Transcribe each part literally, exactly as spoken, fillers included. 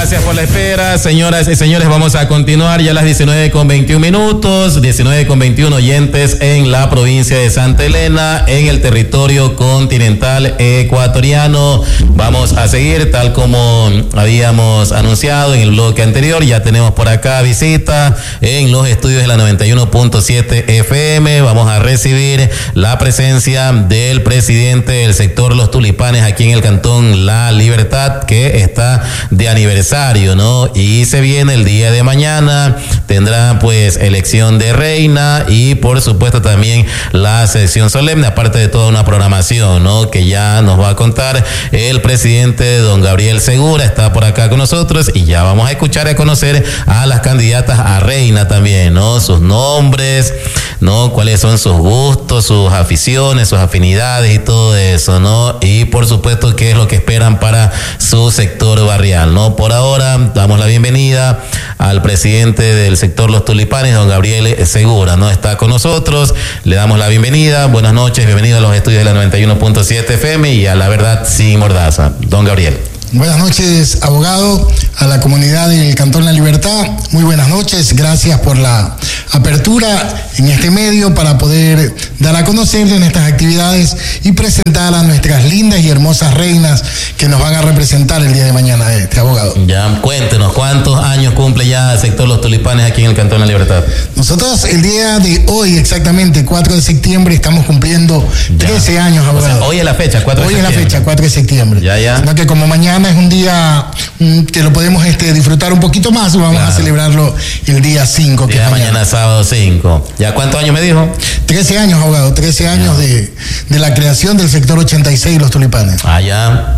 Gracias por la espera, señoras y señores. Vamos a continuar ya a las diecinueve con veintiún minutos, diecinueve con veintiún oyentes en la provincia de Santa Elena, en el territorio continental ecuatoriano. Vamos a seguir tal como habíamos anunciado en el bloque anterior. Ya tenemos por acá visita en los estudios de la noventa y uno punto siete F M. Vamos a recibir la presencia del presidente del sector Los Tulipanes aquí en el cantón La Libertad, que está de aniversario, ¿no? Y se viene el día de mañana, tendrá pues elección de reina y por supuesto también la sesión solemne, aparte de toda una programación, ¿no? Que ya nos va a contar el presidente don Gabriel Segura, está por acá con nosotros y ya vamos a escuchar y a conocer a las candidatas a reina también, ¿no? Sus nombres, ¿no? Cuáles son sus gustos, sus aficiones, sus afinidades y todo eso, ¿no? Y por supuesto qué es lo que esperan para su sector barrial, ¿no? Por ahora damos la bienvenida al presidente del sector Los Tulipanes, don Gabriel Segura, ¿no? Está con nosotros, le damos la bienvenida. Buenas noches, bienvenido a los estudios de la noventa y uno punto siete F M y a La Verdad Sin Mordaza. Don Gabriel. Buenas noches, abogado, a la comunidad del Cantón La Libertad. Muy buenas noches, gracias por la apertura en este medio para poder dar a conocer en estas actividades y presentar a nuestras lindas y hermosas reinas que nos van a representar el día de mañana, este abogado. Ya, cuéntenos, ¿cuántos años cumple ya el sector Los Tulipanes aquí en el Cantón La Libertad? Nosotros el día de hoy, exactamente, cuatro de septiembre, estamos cumpliendo ya trece años, abogado. O sea, hoy es la fecha, cuatro de hoy septiembre. Hoy es la fecha, cuatro de septiembre. Ya, ya. Sino que como mañana es un día um, que lo podemos este, disfrutar un poquito más, vamos claro. a celebrarlo el día cinco. Que ya es mañana. mañana sábado cinco. ¿Ya cuántos años me dijo? trece años, abogado, trece años de, de la creación del sector ochenta y seis Los Tulipanes. Ah, ya,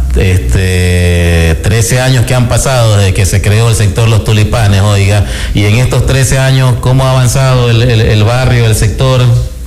este, trece años que han pasado desde que se creó el sector Los Tulipanes, oiga, y en estos trece años, ¿cómo ha avanzado el, el, el barrio, el sector?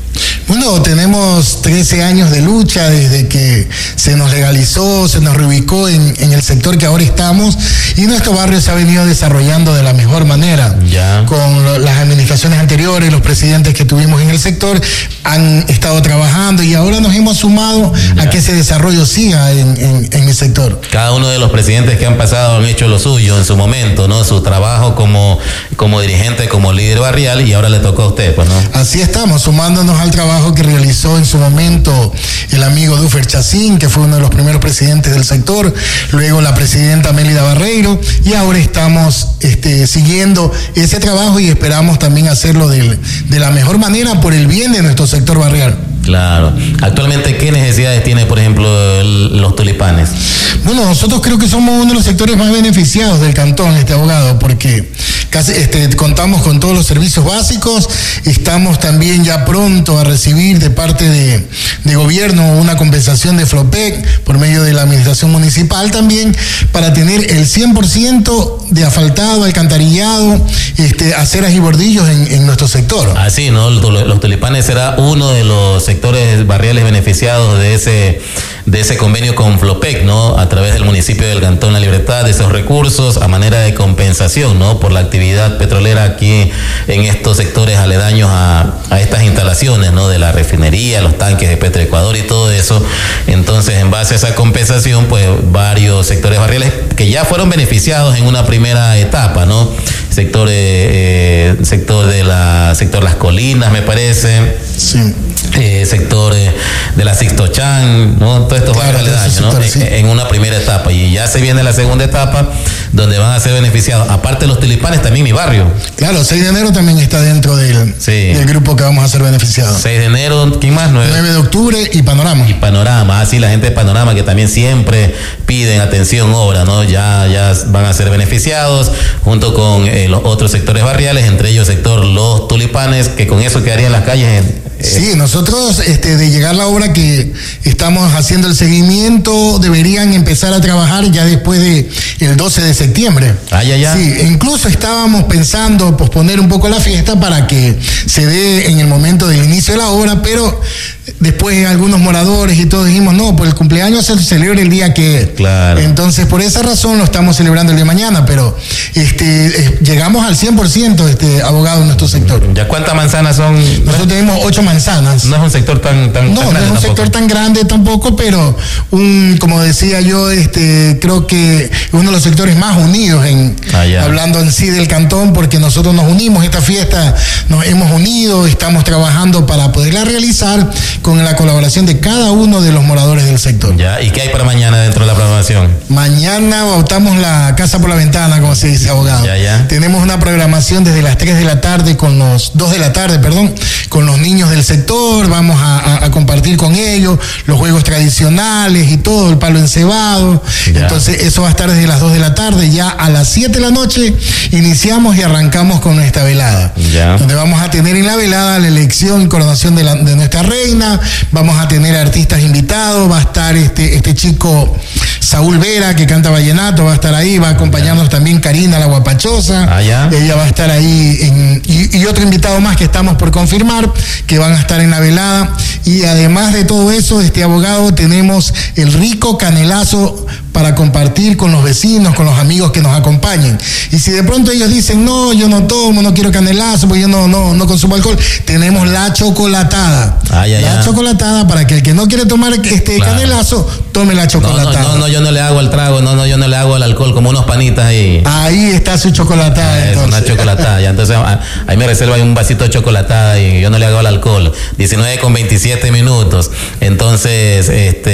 Bueno, tenemos trece años de lucha desde que se nos legalizó, se nos reubicó en, en el sector que ahora estamos y nuestro barrio se ha venido desarrollando de la mejor manera. Ya. Con lo, las administraciones anteriores, los presidentes que tuvimos en el sector han estado trabajando y ahora nos hemos sumado ya. a que ese desarrollo siga en, en, en el sector. Cada uno de los presidentes que han pasado han hecho lo suyo en su momento, ¿no? Su trabajo como, como dirigente, como líder barrial y ahora le tocó a usted, pues, ¿no? Así estamos, sumándonos al trabajo que realizó en su momento el amigo Dufer Chacín, que fue uno de los primeros presidentes del sector, luego la presidenta Mélida Barreiro, y ahora estamos este, siguiendo ese trabajo y esperamos también hacerlo de, de la mejor manera por el bien de nuestro sector barrial. Claro. Actualmente, ¿qué necesidades tiene, por ejemplo, el, Los Tulipanes? Bueno, nosotros creo que somos uno de los sectores más beneficiados del cantón, este abogado, porque casi, este, contamos con todos los servicios básicos, estamos también ya pronto a recibir de parte de, de gobierno una compensación de FLOPEC por medio de la administración municipal también, para tener el cien por ciento de asfaltado, alcantarillado, este, aceras y bordillos en, en nuestro sector. Así, ¿no? Los Tulipanes será uno de los sectores barriales beneficiados de ese, de ese convenio con FLOPEC, ¿no? A través del municipio del Cantón La Libertad, de esos recursos a manera de compensación, ¿no? Por la actividad petrolera aquí en estos sectores aledaños a, a estas instalaciones, ¿no? De la refinería, los tanques de Petroecuador y todo eso. Entonces, en base a esa compensación, pues varios sectores barriales que ya fueron beneficiados en una primera etapa, ¿no? Sector, eh, sector de la, sector Las Colinas, me parece. Sí. Eh, sector eh, de la Sixtochán, ¿no? Todos estos claro, barrios aledaños, ¿no? Sí. En, en una primera etapa. Y ya se viene la segunda etapa, donde van a ser beneficiados. Aparte de Los Tulipanes, también mi barrio. Claro, seis de enero también está dentro del, sí. del grupo que vamos a ser beneficiados. seis de enero, ¿quién más? nueve de octubre y Panorama. Y Panorama, así ah, la gente de Panorama que también siempre piden atención, obra, ¿no? Ya, ya van a ser beneficiados, junto con eh, los otros sectores barriales, entre ellos el sector Los Tulipanes, que con eso quedarían las calles. En, Sí, nosotros este, de llegar la obra que estamos haciendo el seguimiento, deberían empezar a trabajar ya después de el doce de septiembre. Ah, ya, ya. Sí, incluso estábamos pensando posponer un poco la fiesta para que se dé en el momento del inicio de la obra, pero después algunos moradores y todos dijimos, no, pues el cumpleaños se celebra el día que... Claro. Entonces, por esa razón lo estamos celebrando el día de mañana, pero este, eh, llegamos al cien por ciento, este, abogado, en nuestro sector. ¿Ya cuántas manzanas son? Nosotros tenemos ocho manzanas. No no es un sector tan, tan, no, tan grande. No es un tampoco. sector tan grande tampoco, pero un, como decía yo, este, creo que uno de los sectores más unidos en ah, hablando en sí del cantón, porque nosotros nos unimos, esta fiesta nos hemos unido, estamos trabajando para poderla realizar con la colaboración de cada uno de los moradores del sector. Ya, ¿y qué hay para mañana dentro de la programación? Mañana bautamos la casa por la ventana, como se dice, abogado. Ya, ya. Tenemos una programación desde las tres de la tarde con los dos de la tarde, perdón, con los niños del sector. Vamos a, a, a compartir con ellos los juegos tradicionales y todo, el palo encebado. Ya. Entonces eso va a estar desde las dos de la tarde. Ya a las siete de la noche iniciamos y arrancamos con nuestra velada. Ya. Donde vamos a tener en la velada la elección y coronación de, la, de nuestra reina. Vamos a tener artistas invitados. Va a estar este, este chico Saúl Vera, que canta vallenato, va a estar ahí. Va a acompañarnos ya. también Karina la Guapachosa. Ah, ya. Ella va a estar ahí en, y, y otro invitado más que estamos por confirmar, que van a estar en la velada. Y además de todo eso, este abogado, tenemos el rico canelazo para compartir con los vecinos, con los amigos que nos acompañen. Y si de pronto ellos dicen, no, yo no tomo, no quiero canelazo, porque yo no, no, no consumo alcohol, tenemos la chocolatada. Ah, ya, la ya. chocolatada para que el que no quiere tomar este claro. canelazo, tome la chocolatada. No, no, no, yo no le hago al trago, no, no, yo no le hago al alcohol, como unos panitas ahí. Ahí está su chocolatada. Ah, es una chocolatada, ya, entonces ahí me reserva un vasito de chocolatada y yo no le hago al alcohol. diecinueve con veintisiete minutos. Entonces, este